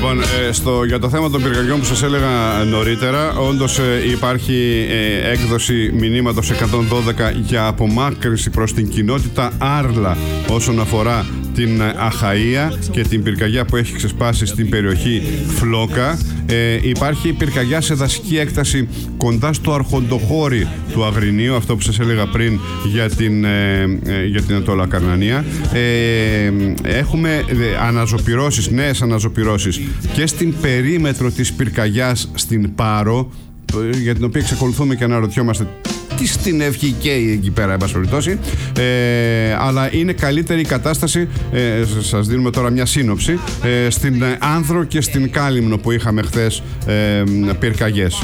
Λοιπόν, για το θέμα των πυρκαγιών που σας έλεγα νωρίτερα, όντως υπάρχει έκδοση μηνύματος 112 για απομάκρυνση προς την κοινότητα Άρλα όσον αφορά την Αχαΐα και την πυρκαγιά που έχει ξεσπάσει στην περιοχή Φλόκα. Υπάρχει πυρκαγιά σε δασική έκταση κοντά στο αρχοντοχώρι του Αγρινίου, αυτό που σας έλεγα πριν για την Ανατολακαρνανία. Έχουμε αναζωπυρώσεις, νέες αναζωπυρώσεις και στην περίμετρο της πυρκαγιάς στην Πάρο, για την οποία εξακολουθούμε και αναρωτιόμαστε τι στην ευχή καίει εκεί πέρα, εν πάση περιπτώσει. Αλλά είναι καλύτερη η κατάσταση, σας δίνουμε τώρα μια σύνοψη, στην Άνδρο και στην Κάλυμνο που είχαμε χθες πυρκαγιές.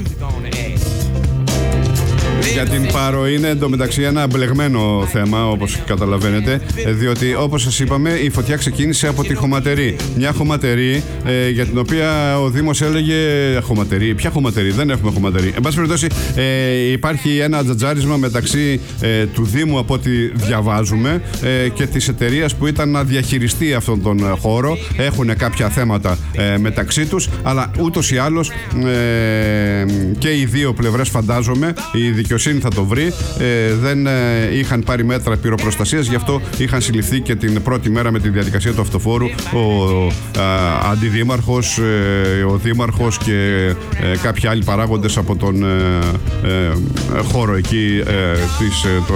Για την Πάρο είναι εντωμεταξύ ένα μπλεγμένο θέμα, όπως καταλαβαίνετε, διότι όπως σας είπαμε η φωτιά ξεκίνησε από τη χωματερή. Μια χωματερή για την οποία ο Δήμος έλεγε χωματερή. Ποια χωματερή? Δεν έχουμε χωματερή. Εν πάση περιπτώσει υπάρχει ένα τζατζάρισμα μεταξύ του Δήμου, από ό,τι διαβάζουμε, και της εταιρείας που ήταν να διαχειριστεί αυτόν τον χώρο. Έχουν κάποια θέματα μεταξύ τους, αλλά ούτως ή άλλως και οι δύο πλευρές, φαντάζομαι, η δικαιοσύνη θα το βρει, δεν είχαν πάρει μέτρα πυροπροστασίας, γι' αυτό είχαν συλληφθεί και την πρώτη μέρα με τη διαδικασία του αυτοφόρου ο αντιδήμαρχος, ο δήμαρχος και κάποιοι άλλοι παράγοντες από τον χώρο εκεί των